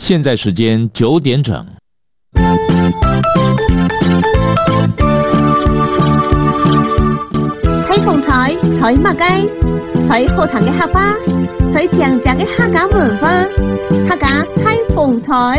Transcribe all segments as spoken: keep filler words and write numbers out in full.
现在时间九点整。 睇風采，採物雞，採好談嘅客家，採正正嘅客家文化，客家睇風采。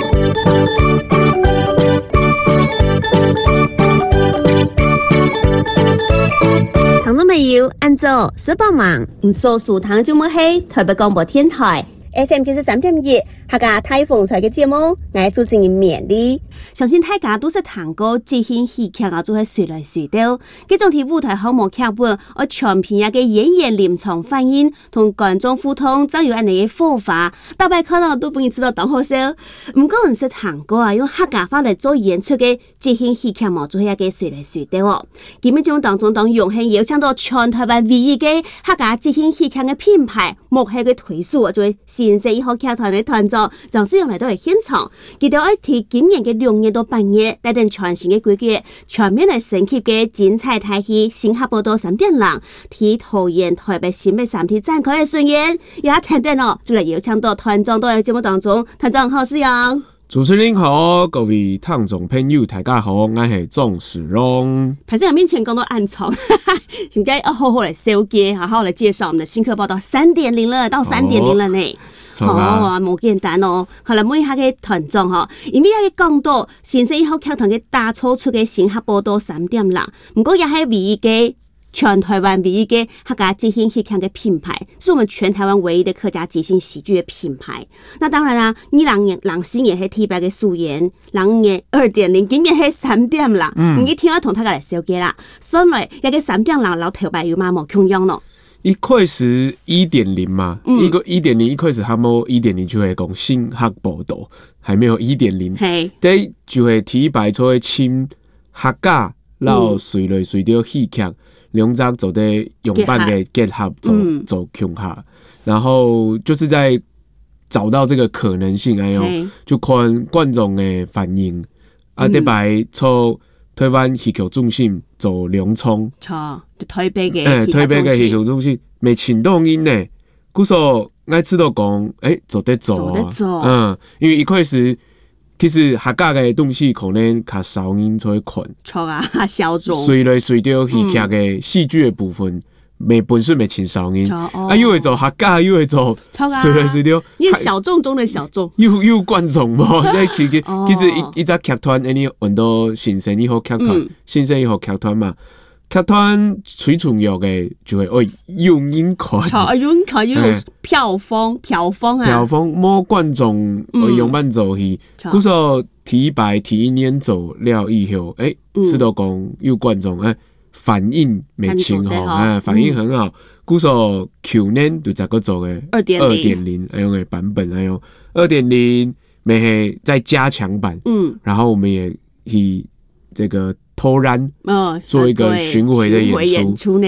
聽眾朋友，按照十八萬唔數數堂節目係台北廣播電台 F M 九十三點一。客家睇風采嘅節目，我係主持人勉勵。相信大家都是聽過即興戲劇啊，做係隨來隨到。這種喺舞台項目劇本，我全片嘅演員臨場反應同觀眾互動，真有安尼嘅火花。大家看到都不易知道當好笑。唔過唔是聽過啊，用客家話嚟做演出嘅即興戲劇嘛，做係一個隨來隨到哦。今日節目當中，當榮幸邀請到全台灣唯一嘅客家即興戲劇嘅品牌幕後嘅推手啊，就係新社一號劇團嘅團長。張師陽嚟到嚟現場，佢哋愛提今年嘅兩年到八月，帶定全新嘅規矩，全面嚟升級嘅精彩大戲，新客報道三點零，提桃園台北新北三地展開嘅巡演，也聽到咯，就嚟邀請到團長到嘅節目當中，團長好，師陽。 主持人好，各位聽眾朋友大家好，我係張師陽。 排在我面前講到暗藏，應該要好好嚟紹介，好好嚟介紹我們的新客報道三點零了，到三點零了呢。好啊，冇簡單哦。後來問一下嘅團長嗬，因為有講到新社一號劇團嘅打造出嘅新客報道三點零，唔過也係唯一嘅全台灣唯一嘅客家即興戲劇嘅品牌，是我們全台灣唯一的客家即興喜劇嘅品牌。那當然啦，二零年、兩四年係提拔嘅素顏，兩年二點零，今年係三點零。嗯，你聽我同大家嚟紹介啦。所以一個三點零老頭白有嘛冇共樣咯。 一開始一點零嘛，嗯、一個一點零一開始還冇一點零就係講新客報道，還沒有一點零。係，第就係提拔出去親客家，然後隨來隨到戲劇，兩者做啲用辦嘅結合做做融合，然後就是在找到這個可能性，哎喲，就看觀眾嘅反應，啊，啲擺出台灣戲劇中心做兩創。 錯。台北嘅， 誒，台北嘅戲劇中心未請到因呢，故所愛知道講，誒，做得做啊，嗯，因為一開始其實客家嘅東西可能較少人才會看， 錯啊，小眾， 隨來隨到戲劇嘅戲劇嘅部分，未本身未請少人，啊，又會做客家，又會做隨來隨到， 因為小眾中的小眾， 又又觀眾嘛，其實其實一一隻劇團，你揾到新社一號劇團，新社一號劇團嘛。劇團最重要嘅就係哦，有人看， 有人看又有票房，票房啊， 票房冇觀眾，我用慢做戲，故所提拔提一年做了以後，誒，知道講有觀眾，誒，反應未清好，誒，反應很好，故所去年就再個做嘅二點零，係用嘅版本，係用二點零，咪係再加強版，嗯，然後我們也以這個。突然，做一個巡迴的演出。